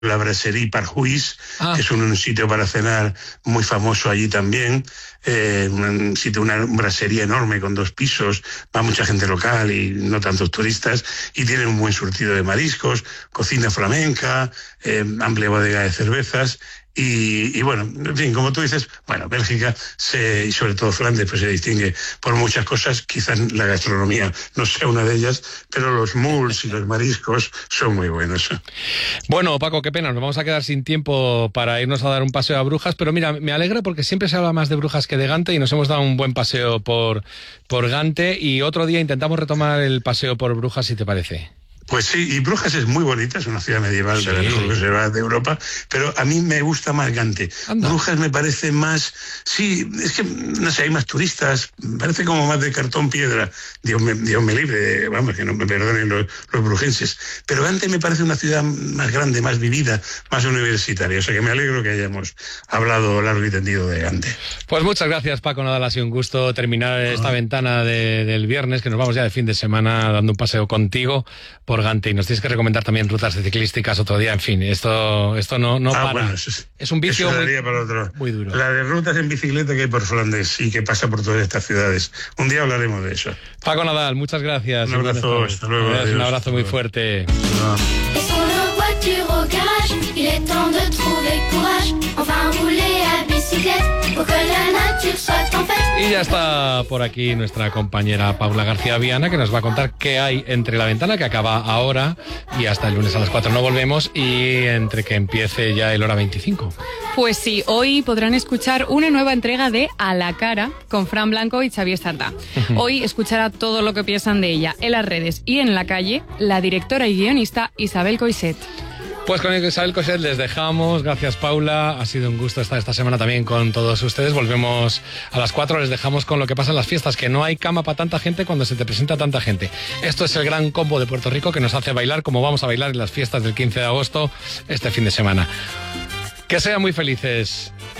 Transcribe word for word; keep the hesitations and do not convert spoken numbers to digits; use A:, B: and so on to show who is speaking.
A: la Brasserie Parjuís,
B: Ah.
A: que es un, un sitio para cenar muy famoso allí también. Eh, un sitio, una brassería enorme con dos pisos, va mucha gente local y no tantos turistas, y tienen un buen surtido de mariscos, cocina flamenca, eh, amplia bodega de cervezas. Y, y bueno, en fin, como tú dices, bueno, Bélgica se, y sobre todo Flandes pues se distingue por muchas cosas, quizás la gastronomía no sea una de ellas, pero los muls y los mariscos son muy buenos.
B: Bueno, Paco, qué pena, nos vamos a quedar sin tiempo para irnos a dar un paseo a Brujas, pero mira, me alegra porque siempre se habla más de Brujas que de Gante y nos hemos dado un buen paseo por, por Gante, y otro día intentamos retomar el paseo por Brujas, si te parece.
A: Pues sí, y Brujas es muy bonita, es una ciudad medieval
B: Sí.
A: de las mejor conservadas de Europa, pero a mí me gusta más Gante.
B: Anda.
A: Brujas me parece más, sí, es que, no sé, hay más turistas, me parece como más de cartón piedra, Dios me, Dios me libre, vamos, que no me perdonen los, los brujenses, pero Gante me parece una ciudad más grande, más vivida, más universitaria, o sea que me alegro que hayamos hablado largo y tendido de Gante.
B: Pues muchas gracias, Paco Nadal, ha sido un gusto terminar esta
A: Ah.
B: ventana de, del viernes, que nos vamos ya de fin de semana dando un paseo contigo por Gante, y nos tienes que recomendar también rutas ciclísticas otro día. En fin, esto esto no, no
A: Ah,
B: para.
A: bueno, eso es,
B: es un vicio
A: eso
B: muy,
A: daría para otro.
B: muy duro.
A: La de rutas en bicicleta que hay por Flandes y que pasa por todas estas ciudades. Un día hablaremos de eso.
B: Paco Nadal, muchas gracias.
A: Un abrazo, hasta luego,
B: Un
A: adiós.
B: abrazo muy fuerte.
C: Et son voiture au garage, il est temps de trouver courage. Enfin rouler à bicyclette pour que la nature soit en fête.
B: Y ya está por aquí nuestra compañera Paula García Viana, que nos va a contar qué hay entre la ventana, que acaba ahora, y hasta el lunes a las cuatro no volvemos, y entre que empiece ya el hora veinticinco.
D: Pues sí, hoy podrán escuchar una nueva entrega de A la Cara con Fran Blanco y Xavier Sardá. Hoy escuchará todo lo que piensan de ella en las redes y en la calle la directora y guionista Isabel Coixet.
B: Pues con Isabel Coixet les dejamos. Gracias, Paula. Ha sido un gusto estar esta semana también con todos ustedes. Volvemos a las cuatro. Les dejamos con lo que pasa en las fiestas, que no hay cama para tanta gente cuando se te presenta tanta gente. Esto es el gran combo de Puerto Rico que nos hace bailar como vamos a bailar en las fiestas del quince de agosto este fin de semana. Que sean muy felices.